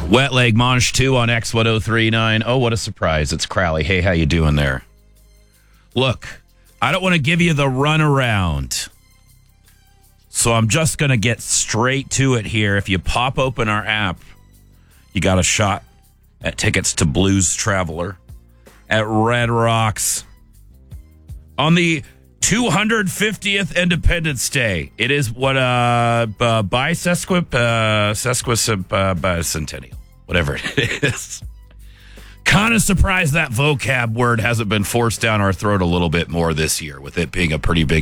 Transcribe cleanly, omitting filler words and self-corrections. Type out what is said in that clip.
Wet Leg Monge 2 on X1039. Oh, what a surprise. It's Crowley. Hey, how you doing there? Look, I don't want to give you the runaround, so I'm just going to get straight to it here. If you pop open our app, you got a shot at tickets to Blues Traveler at Red Rocks on the 250th Independence Day. It is what bicentennial, whatever it is. Kind of surprised that vocab word hasn't been forced down our throat a little bit more this year, with it being a pretty big